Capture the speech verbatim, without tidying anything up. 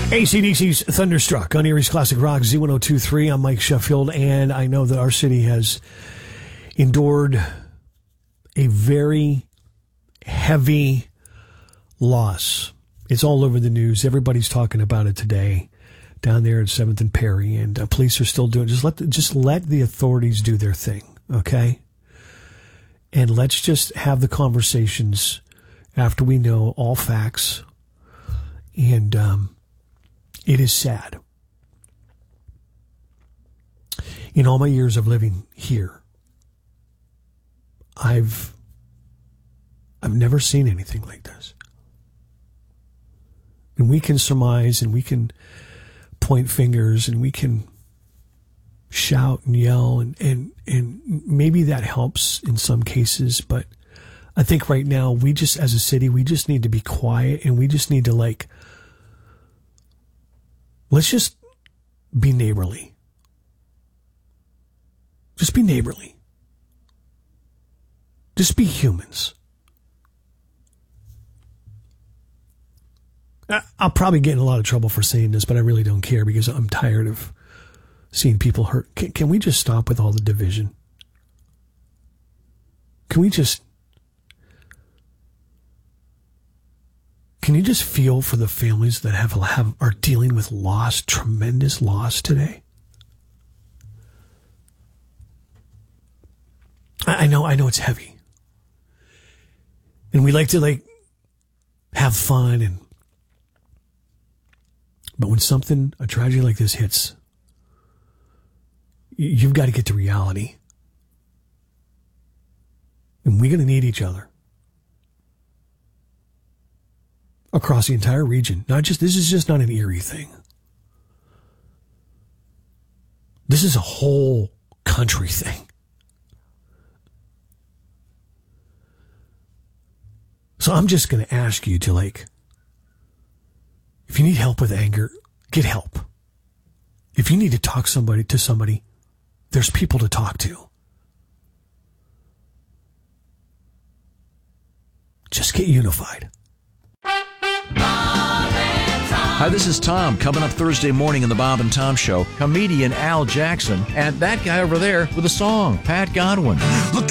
A C D C's Thunderstruck on Erie's Classic Rock, Z one oh two point three. I'm Mike Sheffield, and I know that our city has endured a very heavy loss. It's all over the news. Everybody's talking about it today down there at seventh and Perry, and uh, police are still doing. Just let the, just let the authorities do their thing, okay? And let's just have the conversations after we know all facts. And um, it is sad. In all my years of living here, I've I've never seen anything like this. And we can surmise and we can point fingers and we can shout and yell and, and, and maybe that helps in some cases, but I think right now we just, as a city, we just need to be quiet and we just need to like, let's just be neighborly. Just be neighborly. Just be humans. I'll probably get in a lot of trouble for saying this, but I really don't care because I'm tired of seeing people hurt. Can, can we just stop with all the division? Can we just... Can you just feel for the families that have, have are dealing with loss, tremendous loss today? I, I know, I know it's heavy. And we like to like have fun and but when something, a tragedy like this hits, you've got to get to reality. And we're going to need each other. Across the entire region. Not just, this is just not an Erie thing. This is a whole country thing. So I'm just going to ask you to like, if you need help with anger, get help. If you need to talk somebody to somebody, there's people to talk to. Just get unified. Hi, this is Tom. Coming up Thursday morning in the Bob and Tom Show, comedian Al Jackson and that guy over there with a song, Pat Godwin. Look